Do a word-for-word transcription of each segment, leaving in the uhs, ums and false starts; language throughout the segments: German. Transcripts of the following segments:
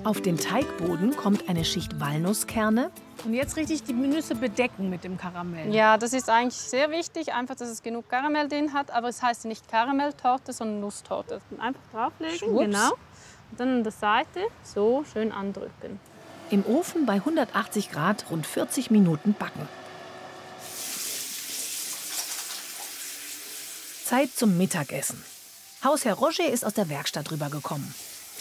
Auf den Teigboden kommt eine Schicht Walnusskerne. Und jetzt richtig die Nüsse bedecken mit dem Karamell. Ja, das ist eigentlich sehr wichtig, einfach, dass es genug Karamell drin hat. Aber es heißt nicht Karamelltorte, sondern Nusstorte. Einfach drauflegen, Schwupps. genau. Und dann an der Seite so schön andrücken. Im Ofen bei hundertachtzig Grad rund vierzig Minuten backen. Zeit zum Mittagessen. Hausherr Roger ist aus der Werkstatt rübergekommen.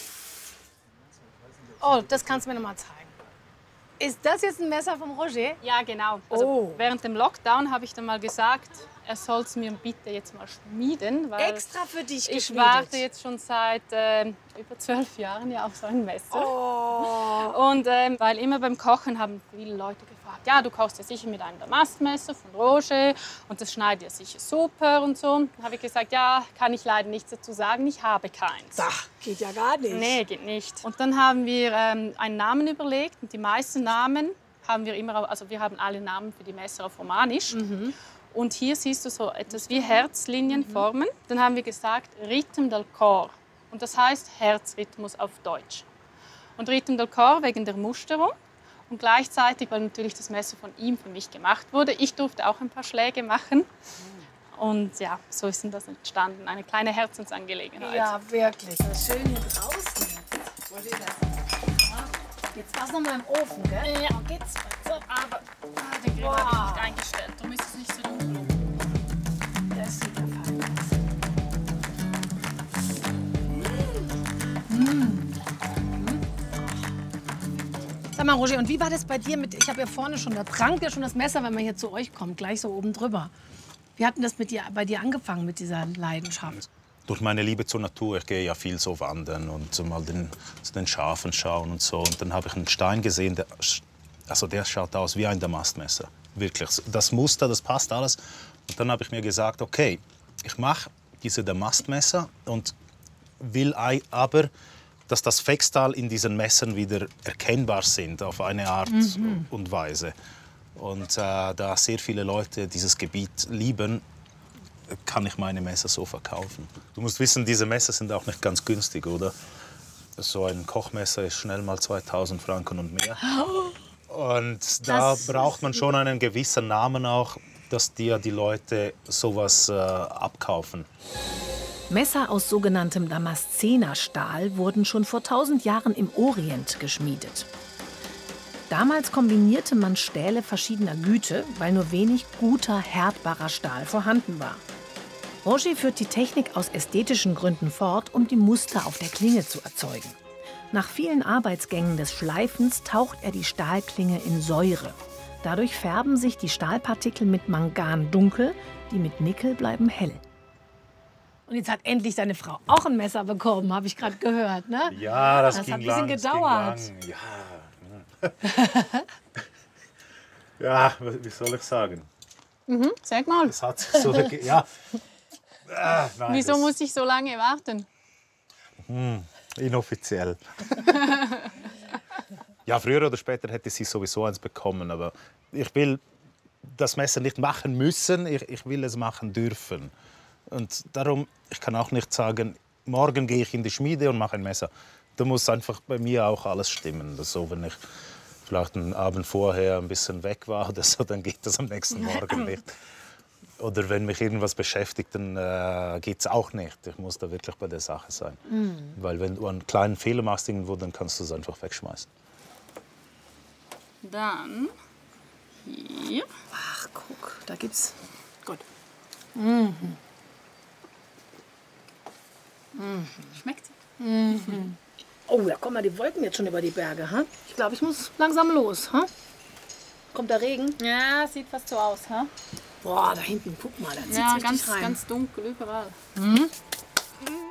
Oh, das kannst du mir noch mal zeigen. Ist das jetzt ein Messer vom Roger? Ja, genau. Also Oh. Während dem Lockdown habe ich dann mal gesagt, er soll es mir bitte jetzt mal schmieden. Weil Extra für dich ich geschmiedet. warte jetzt schon seit äh, über zwölf Jahren ja auf so ein Messer. Oh. Und ähm, weil immer beim Kochen haben viele Leute gefragt, ja, du kochst ja sicher mit einem Damastmesser von Roger und das schneidet ja sicher super und so. Dann habe ich gesagt, ja, kann ich leider nichts dazu sagen, ich habe keins. Ach, geht ja gar nicht. Nee, geht nicht. Und dann haben wir ähm, einen Namen überlegt und die meisten Namen haben wir immer, auf- also wir haben alle Namen für die Messer auf Romanisch. Mhm. Und hier siehst du so etwas wie Herzlinienformen. Dann haben wir gesagt Rhythm del Cor. Und das heißt Herzrhythmus auf Deutsch. Und Rhythm del Cor wegen der Musterung. Und gleichzeitig, weil natürlich das Messer von ihm für mich gemacht wurde. Ich durfte auch ein paar Schläge machen. Und ja, so ist denn das entstanden. Eine kleine Herzensangelegenheit. Ja, wirklich. Das ist schön hier draußen jetzt. Wo steht das? Jetzt war es noch mal im Ofen, gell? Ja. Oh, geht's weiter? Aber ah, den Grill Wow. habe ich nicht eingestellt. Darum ist es nicht so dunkel. Das sieht ja fein aus. Sag mal, Roger, und wie war das bei dir mit, ich habe ja vorne schon, da prangt ja schon das Messer, wenn man hier zu euch kommt, gleich so oben drüber. Wie hat denn das mit dir, bei dir angefangen, mit dieser Leidenschaft? Durch meine Liebe zur Natur, ich gehe ja viel so wandern und so mal den, zu den Schafen schauen und so. Und dann habe ich einen Stein gesehen, der, also der schaut aus wie ein Damastmesser. Wirklich. Das Muster, das passt alles. Und dann habe ich mir gesagt, okay, ich mache diese Damastmesser und will ei- aber, dass das Fextal in diesen Messern wieder erkennbar sind, auf eine Art und Weise. Und äh, da sehr viele Leute dieses Gebiet lieben, kann ich meine Messer so verkaufen. Du musst wissen, diese Messer sind auch nicht ganz günstig, oder? So ein Kochmesser ist schnell mal zweitausend Franken und mehr. Und da Das braucht man schon einen gewissen Namen auch, dass dir die Leute sowas äh, abkaufen. Messer aus sogenanntem Damaszenerstahl wurden schon vor tausend Jahren im Orient geschmiedet. Damals kombinierte man Stähle verschiedener Güte, weil nur wenig guter, härtbarer Stahl vorhanden war. Roger führt die Technik aus ästhetischen Gründen fort, um die Muster auf der Klinge zu erzeugen. Nach vielen Arbeitsgängen des Schleifens taucht er die Stahlklinge in Säure. Dadurch färben sich die Stahlpartikel mit Mangan dunkel, die mit Nickel bleiben hell. Und jetzt hat endlich deine Frau auch ein Messer bekommen, habe ich gerade gehört, ne? Ja, das, Das ging hat ein bisschen lang, das ging gedauert. lang. Ja. Ja, wie soll ich sagen? Mhm, sag mal, Es hat sich so, ge- ja. Ah, nein, wieso das- muss ich so lange warten? Inoffiziell. Ja, früher oder später hätte sie sowieso eins bekommen, aber ich will das Messer nicht machen müssen, ich, ich will es machen dürfen. Und darum, ich kann auch nicht sagen, morgen gehe ich in die Schmiede und mache ein Messer. Da muss einfach bei mir auch alles stimmen. Das so, wenn ich vielleicht einen Abend vorher ein bisschen weg war oder so, dann geht das am nächsten Morgen nicht. Oder wenn mich irgendwas beschäftigt, dann äh, geht es auch nicht. Ich muss da wirklich bei der Sache sein. Weil wenn du einen kleinen Fehler machst irgendwo, dann kannst du es einfach wegschmeißen. Dann hier. Ach, guck, da gibt's. Gut. Schmeckt. Oh, da kommen mal die Wolken jetzt schon über die Berge, ha? Ich glaube, ich muss langsam los, ha? Kommt der Regen? Ja, sieht fast so aus, ha? Boah, da hinten, guck mal, da zieht's Ja, richtig ganz, rein. ganz dunkel überall.